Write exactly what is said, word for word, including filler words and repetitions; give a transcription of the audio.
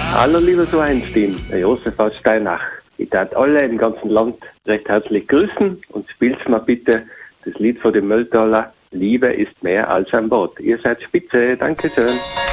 Hallo lieber so Einstein, der Josef aus Steinach. Ich darf alle im ganzen Land recht herzlich grüßen und spielt's mal bitte das Lied von dem Mülltaler, Liebe ist mehr als ein Wort. Ihr seid spitze, Dankeschön.